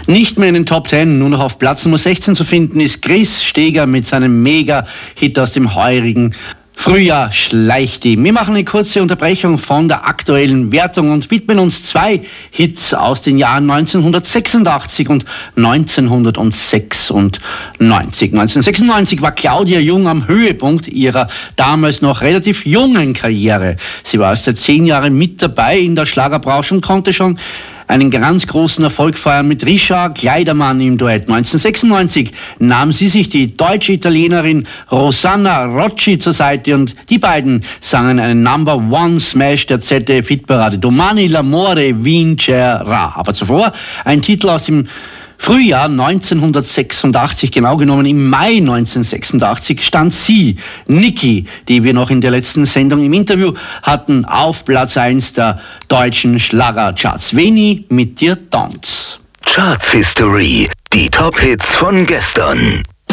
Nicht mehr in den Top 10, nur noch auf Platz Nummer 16 zu finden ist Chris Steger mit seinem Mega-Hit aus dem heurigen Frühjahr, Schleichti. Wir machen eine kurze Unterbrechung von der aktuellen Wertung und widmen uns 2 Hits aus den Jahren 1986 und 1996. 1996 war Claudia Jung am Höhepunkt ihrer damals noch relativ jungen Karriere. Sie war erst seit 10 Jahren mit dabei in der Schlagerbranche und konnte schon einen ganz großen Erfolg feiern mit Richard Kleidermann im Duett. 1996 nahm sie sich die deutsche Italienerin Rosanna Rocci zur Seite und die beiden sangen einen Number-One-Smash der ZDF-Hitparade Domani l'amore vincerà. Aber zuvor ein Titel aus dem Frühjahr 1986, genau genommen im Mai 1986, stand sie, Niki, die wir noch in der letzten Sendung im Interview hatten, auf Platz 1 der deutschen Schlagercharts. Veni mit dir tanz. Charts History, die Top-Hits von gestern.